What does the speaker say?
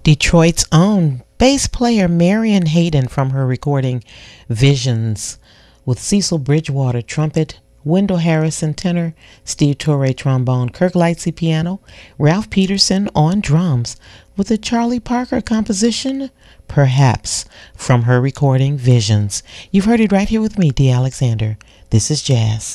Detroit's own bass player Marion Hayden from her recording Visions, with Cecil Bridgewater trumpet, Wendell Harrison tenor, Steve Torre trombone, Kirk Lightsey piano, Ralph Peterson on drums, with a Charlie Parker composition, Perhaps, from her recording Visions. You've heard it right here with me, Dee Alexander. This is Jazz.